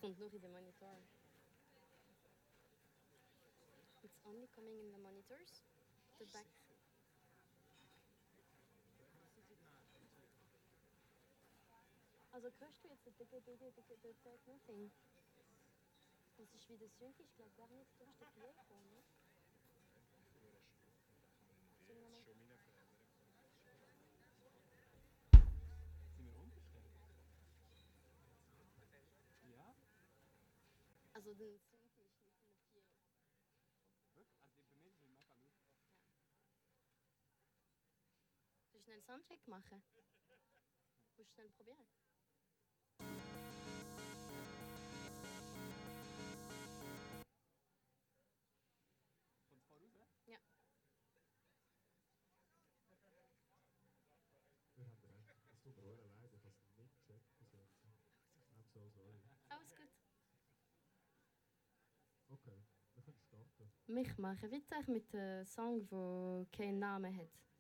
kommt nur in den Monitor. It's only coming in the monitors. The back. Also hörst du jetzt den Nothing? Das ist wie der Sync, ich glaube gar nicht durch den PA kommen. Also der Sync ist nicht in der PA. Also bei mir ist es mega laut. Soll ich schnell einen Soundcheck machen? Musst du schnell probieren? Kommt es voraus? Ja. Wir haben recht. Es tut mir auch leid, ich habe es nicht gecheckt bis jetzt. I'm so sorry. Alles gut. Okay, wir können starten. Mich machen. Wie eigentlich mit dem Song, der keinen Namen hat?